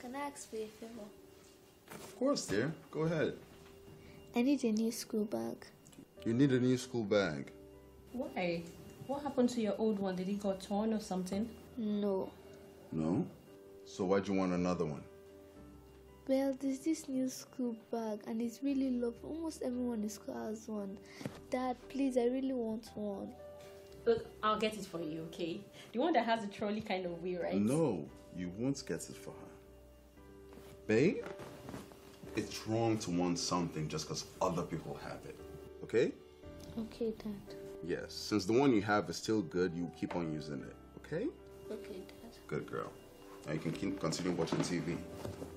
Can I ask for a favor? Of course, dear. Go ahead. I need a new school bag. You need a new school bag. Why? What happened to your old one? Did it got torn or something? No. No? So why'd you want another one? Well, there's this new school bag and it's really lovely. Almost everyone in school has one. Dad, please, I really want one. Look, I'll get it for you, okay? The one that has a trolley kind of way, right? No, you won't get it for her. Babe, it's wrong to want something just because other people have it. Okay? Okay, Dad. Yes, since the one you have is still good, you keep on using it. Okay? Okay, Dad. Good girl. Now you can continue watching TV.